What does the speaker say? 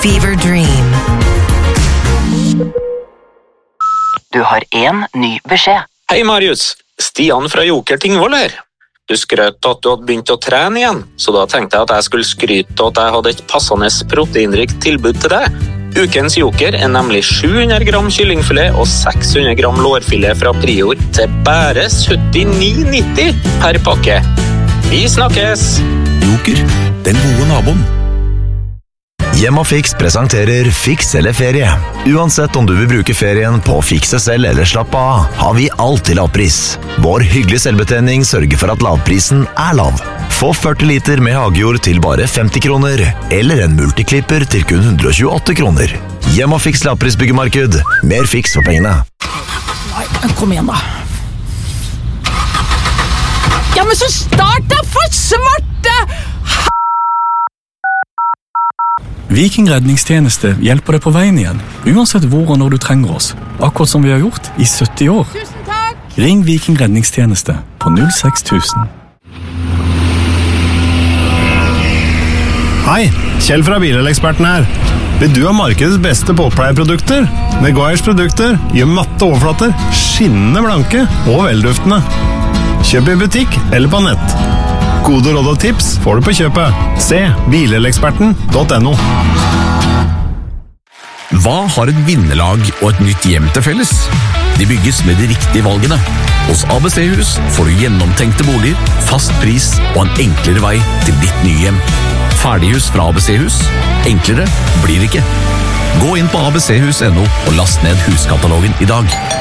Fever Dream. Du har en ny beskjed. Hei Marius, Stian fra Joker Tingvoll her. Du skrøt at du hadde begynt å trene igjen, så da tenkte jeg at jeg skulle skryte at jeg hadde et passende proteinrikt tilbud til deg. Ukens Joker er nemlig 700 gram kyllingfilet og 600 gram lårfilet fra Prior til bare 79,90 per pakke. Vi snakkes! Joker, den gode naboen. Hjemmafix presenterer Fiks eller ferie. Uansett om du vil bruke ferien på å fikse selv eller slappe av, har vi alt til lavpris. Vår hyggelige selvbetjening sørger for at lavprisen er lav. Få 40 liter med hagejord til bare 50 kroner, eller en multiklipper til kun 128 kroner. Hjemmafix lavprisbyggemarked. Mer fiks for pengene. Nei, kom igjen da. Ja, men så start da for svarte! Viking redningstjeneste hjelper deg på veien igjen, uansett hvor og når du trenger oss. Akkurat som vi har gjort i 70 år. Tusen takk! Ring Viking redningstjeneste på 06000. Hei, Kjell fra Bileleksperten her. Vil du ha markedets beste båtpleieprodukter? Meguiars produkter gjør matte overflater skinnende blanke og velduftende. Kjøp i butikk eller på nett. Gode råd og tips får du på kjøpet. Se bileleksperten.no. Hva har et vinnerlag og et nytt hjem til felles? De bygges med de riktige valgene. Hos ABC-hus får du gjennomtenkte boliger, fast pris og en enklere vei til ditt nye hjem. Ferdighus fra ABC-hus. Enklere blir det ikke. Gå inn på abchus.no og last ned huskatalogen i dag.